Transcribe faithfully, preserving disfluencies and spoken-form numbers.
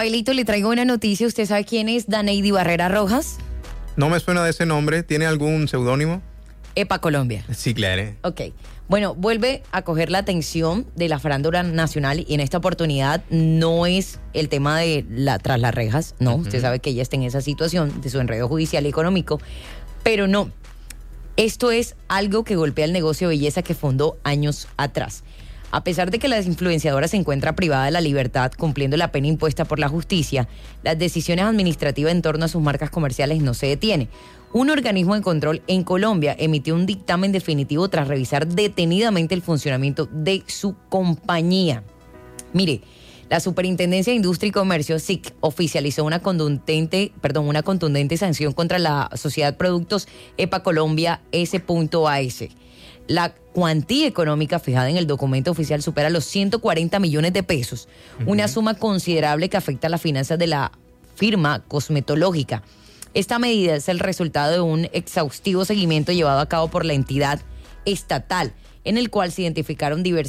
Rafaelito, le traigo una noticia. ¿Usted sabe quién es Daneidy Barrera Rojas? No me suena de ese nombre. ¿Tiene algún seudónimo? EPA Colombia. Sí, claro. Ok. Bueno, vuelve a coger la atención de la farándula nacional y en esta oportunidad no es el tema de la tras las rejas, no. Uh-huh. Usted sabe que ella está en esa situación de su enredo judicial y económico, pero no. Esto es algo que golpea el negocio de belleza que fundó años atrás. A pesar de que la influenciadora se encuentra privada de la libertad cumpliendo la pena impuesta por la justicia, las decisiones administrativas en torno a sus marcas comerciales no se detienen. Un organismo de control en Colombia emitió un dictamen definitivo tras revisar detenidamente el funcionamiento de su compañía. Mire, la Superintendencia de Industria y Comercio, S I C, oficializó una contundente, perdón, una contundente sanción contra la Sociedad Productos EPA Colombia S A S. La cuantía económica fijada en el documento oficial supera los ciento cuarenta millones de pesos, uh-huh. Una suma considerable que afecta a las finanzas de la firma cosmetológica. Esta medida es el resultado de un exhaustivo seguimiento llevado a cabo por la entidad estatal, en el cual se identificaron diversas